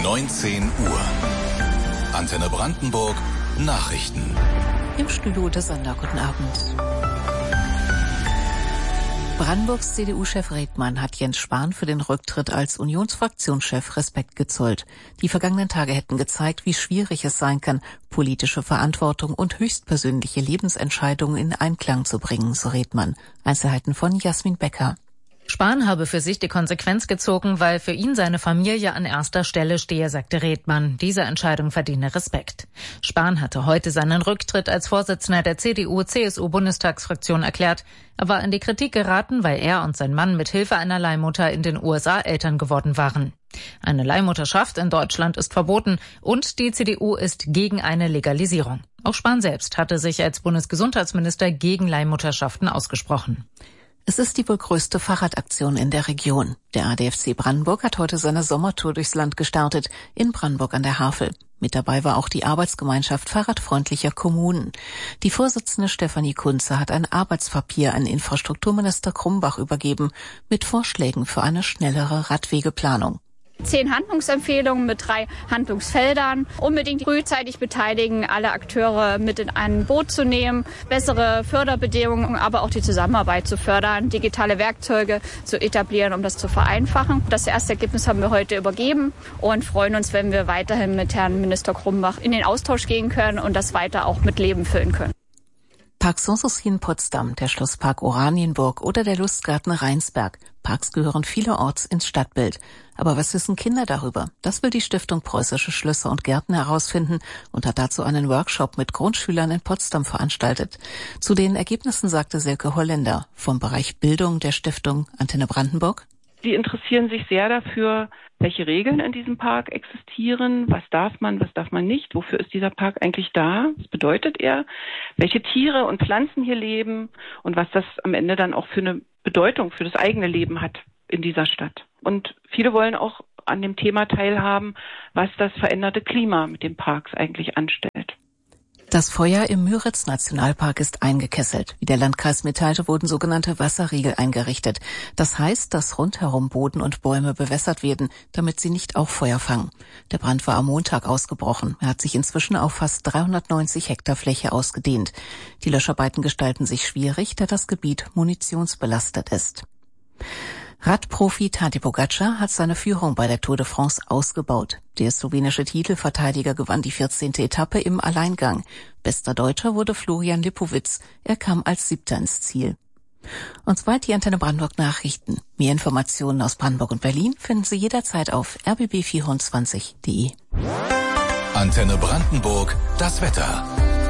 19 Uhr. Antenne Brandenburg, Nachrichten. Im Studio der Sonder, guten Abend. Brandenburgs CDU-Chef Redmann hat Jens Spahn für den Rücktritt als Unionsfraktionschef Respekt gezollt. Die vergangenen Tage hätten gezeigt, wie schwierig es sein kann, politische Verantwortung und höchstpersönliche Lebensentscheidungen in Einklang zu bringen, so Redmann. Einzelheiten von Jasmin Becker. Spahn habe für sich die Konsequenz gezogen, weil für ihn seine Familie an erster Stelle stehe, sagte Redmann. Diese Entscheidung verdiene Respekt. Spahn hatte heute seinen Rücktritt als Vorsitzender der CDU-CSU-Bundestagsfraktion erklärt. Er war in die Kritik geraten, weil er und sein Mann mit Hilfe einer Leihmutter in den USA Eltern geworden waren. Eine Leihmutterschaft in Deutschland ist verboten und die CDU ist gegen eine Legalisierung. Auch Spahn selbst hatte sich als Bundesgesundheitsminister gegen Leihmutterschaften ausgesprochen. Es ist die wohl größte Fahrradaktion in der Region. Der ADFC Brandenburg hat heute seine Sommertour durchs Land gestartet, in Brandenburg an der Havel. Mit dabei war auch die Arbeitsgemeinschaft fahrradfreundlicher Kommunen. Die Vorsitzende Stefanie Kunze hat ein Arbeitspapier an Infrastrukturminister Krumbach übergeben, mit Vorschlägen für eine schnellere Radwegeplanung. 10 Handlungsempfehlungen mit 3 Handlungsfeldern. Unbedingt frühzeitig beteiligen, alle Akteure mit in ein Boot zu nehmen, bessere Förderbedingungen, aber auch die Zusammenarbeit zu fördern, digitale Werkzeuge zu etablieren, um das zu vereinfachen. Das erste Ergebnis haben wir heute übergeben und freuen uns, wenn wir weiterhin mit Herrn Minister Krumbach in den Austausch gehen können und das weiter auch mit Leben füllen können. Park Sanssouci in Potsdam, der Schlosspark Oranienburg oder der Lustgarten Rheinsberg. Parks gehören vielerorts ins Stadtbild. Aber was wissen Kinder darüber? Das will die Stiftung Preußische Schlösser und Gärten herausfinden und hat dazu einen Workshop mit Grundschülern in Potsdam veranstaltet. Zu den Ergebnissen sagte Silke Holländer vom Bereich Bildung der Stiftung Antenne Brandenburg. Die interessieren sich sehr dafür, welche Regeln in diesem Park existieren, was darf man nicht, wofür ist dieser Park eigentlich da, was bedeutet er, welche Tiere und Pflanzen hier leben und was das am Ende dann auch für eine Bedeutung für das eigene Leben hat in dieser Stadt. Und viele wollen auch an dem Thema teilhaben, was das veränderte Klima mit den Parks eigentlich anstellt. Das Feuer im Müritz-Nationalpark ist eingekesselt. Wie der Landkreis mitteilte, wurden sogenannte Wasserriegel eingerichtet. Das heißt, dass rundherum Boden und Bäume bewässert werden, damit sie nicht auch Feuer fangen. Der Brand war am Montag ausgebrochen. Er hat sich inzwischen auf fast 390 Hektar Fläche ausgedehnt. Die Löscharbeiten gestalten sich schwierig, da das Gebiet munitionsbelastet ist. Radprofi Tadej Pogačar hat seine Führung bei der Tour de France ausgebaut. Der slowenische Titelverteidiger gewann die 14. Etappe im Alleingang. Bester Deutscher wurde Florian Lipowitz. Er kam als 7. ins Ziel. Und soweit die Antenne Brandenburg Nachrichten. Mehr Informationen aus Brandenburg und Berlin finden Sie jederzeit auf rbb24.de. Antenne Brandenburg, das Wetter.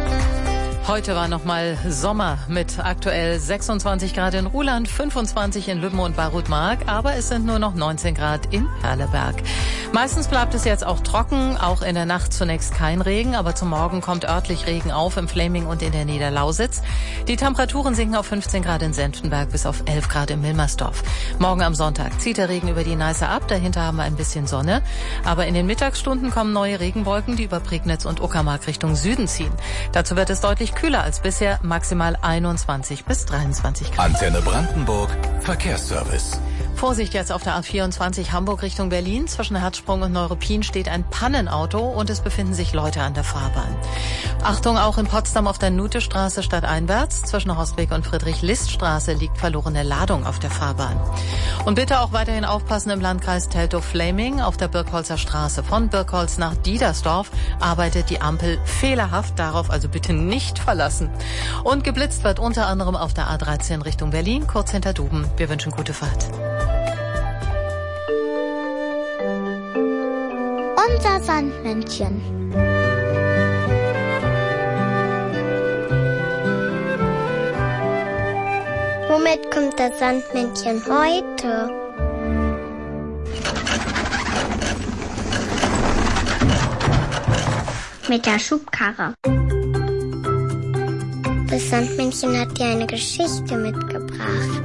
Heute war nochmal Sommer mit aktuell 26 Grad in Ruhland, 25 in Lübben und Barut-Mark, aber es sind nur noch 19 Grad in Perleberg. Meistens bleibt es jetzt auch trocken, auch in der Nacht zunächst kein Regen, aber zum Morgen kommt örtlich Regen auf im Fläming und in der Niederlausitz. Die Temperaturen sinken auf 15 Grad in Senftenberg bis auf 11 Grad in Milmersdorf. Morgen am Sonntag zieht der Regen über die Neiße ab, dahinter haben wir ein bisschen Sonne, aber in den Mittagsstunden kommen neue Regenwolken, die über Prignitz und Uckermark Richtung Süden ziehen. Dazu wird es deutlich kühler als bisher, maximal 21 bis 23 Grad. Antenne Brandenburg, Verkehrsservice. Vorsicht jetzt auf der A24 Hamburg Richtung Berlin. Zwischen Herzsprung und Neuruppin steht ein Pannenauto und es befinden sich Leute an der Fahrbahn. Achtung, auch in Potsdam auf der Nutestraße stadteinwärts. Zwischen Horstweg und Friedrich-List-Straße liegt verlorene Ladung auf der Fahrbahn. Und bitte auch weiterhin aufpassen im Landkreis Teltow-Fläming auf der Birkholzer Straße. Von Birkholz nach Diedersdorf arbeitet die Ampel fehlerhaft. Darauf also bitte nicht verlassen. Und geblitzt wird unter anderem auf der A13 Richtung Berlin, kurz hinter Duben. Wir wünschen gute Fahrt. Unser Sandmännchen. Womit kommt das Sandmännchen heute? Mit der Schubkarre. Das Sandmännchen hat dir eine Geschichte mitgebracht.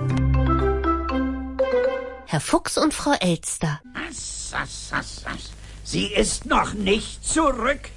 Herr Fuchs und Frau Elster. Sie ist noch nicht zurück.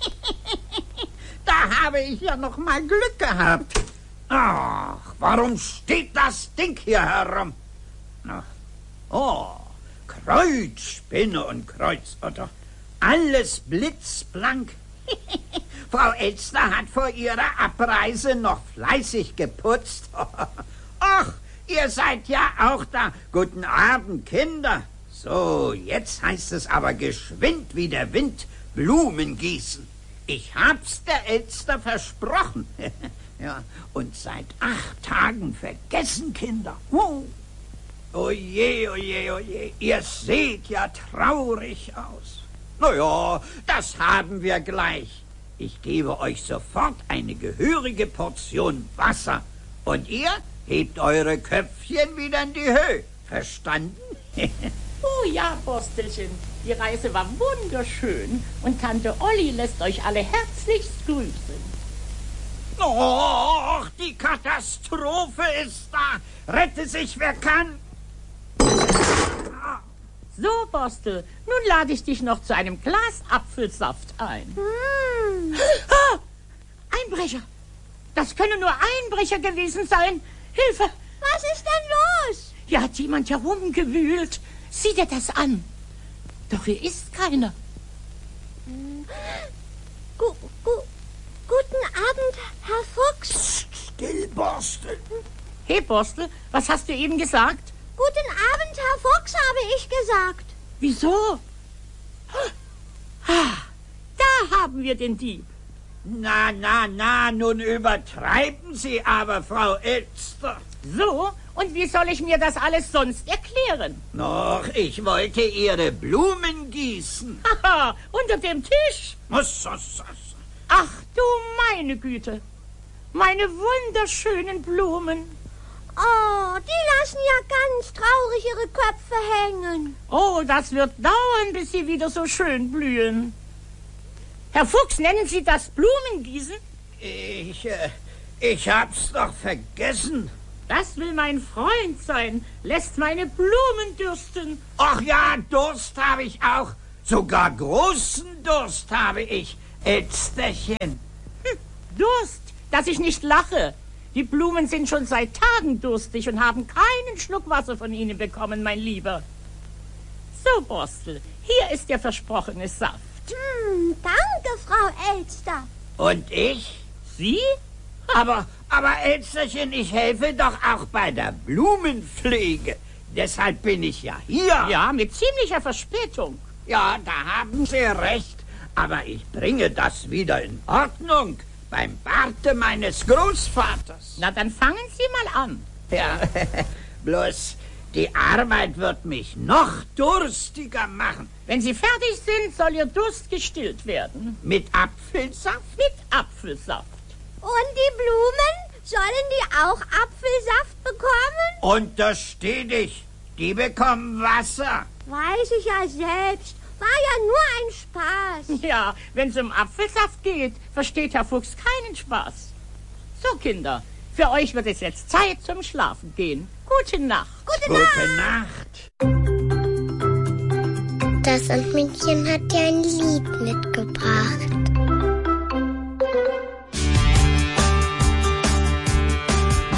Da habe ich ja noch mal Glück gehabt. Ach, warum steht das Ding hier herum? Oh, Kreuzspinne und Kreuzotter. Alles blitzblank. Frau Elster hat vor ihrer Abreise noch fleißig geputzt. Ach, ihr seid ja auch da. Guten Abend, Kinder. So, jetzt heißt es aber geschwind wie der Wind Blumen gießen. Ich hab's der Elster versprochen. Ja, und seit 8 Tagen vergessen, Kinder. Oje, oje, oje, ihr seht ja traurig aus. Na ja, das haben wir gleich. Ich gebe euch sofort eine gehörige Portion Wasser. Und ihr hebt eure Köpfchen wieder in die Höhe. Verstanden? Oh ja, Borstelchen, die Reise war wunderschön und Tante Olli lässt euch alle herzlichst grüßen. Och, die Katastrophe ist da. Rette sich, wer kann. So, Borstel, nun lade ich dich noch zu einem Glas Apfelsaft ein. Ah, Einbrecher! Das können nur Einbrecher gewesen sein. Hilfe! Was ist denn los? Hier hat jemand herumgewühlt. Sieh dir das an. Doch hier ist keiner. Guten Abend, Herr Fuchs. Still, Borstel. Hey, Borstel, was hast du eben gesagt? Guten Abend, Herr Fuchs, habe ich gesagt. Wieso? Da haben wir den Dieb. Na, nun übertreiben Sie aber, Frau Elster. So? Und wie soll ich mir das alles sonst erklären? Noch, ich wollte Ihre Blumen gießen. Haha, unter dem Tisch. Ach, du meine Güte. Meine wunderschönen Blumen. Oh, die lassen ja ganz traurig ihre Köpfe hängen. Oh, das wird dauern, bis sie wieder so schön blühen. Herr Fuchs, nennen Sie das Blumengießen? Ich hab's doch vergessen. Das will mein Freund sein, lässt meine Blumen dürsten. Ach ja, Durst habe ich auch. Sogar großen Durst habe ich, Elsterchen. Durst, dass ich nicht lache. Die Blumen sind schon seit Tagen durstig und haben keinen Schluck Wasser von Ihnen bekommen, mein Lieber. So, Borstel, hier ist der versprochene Saft. Danke, Frau Elster. Und ich? Sie? Aber Elsterchen, ich helfe doch auch bei der Blumenpflege. Deshalb bin ich ja hier. Ja, mit ziemlicher Verspätung. Ja, da haben Sie recht. Aber ich bringe das wieder in Ordnung. Beim Barte meines Großvaters. Na, dann fangen Sie mal an. Ja, bloß die Arbeit wird mich noch durstiger machen. Wenn Sie fertig sind, soll Ihr Durst gestillt werden. Mit Apfelsaft? Mit Apfelsaft. Und die Blumen? Sollen die auch Apfelsaft bekommen? Untersteh dich. Die bekommen Wasser. Weiß ich ja selbst. War ja nur ein Spaß. Ja, wenn es um Apfelsaft geht, versteht Herr Fuchs keinen Spaß. So, Kinder, für euch wird es jetzt Zeit zum Schlafen gehen. Gute Nacht. Gute Nacht. Das Sandmännchen hat dir ein Lied mitgebracht.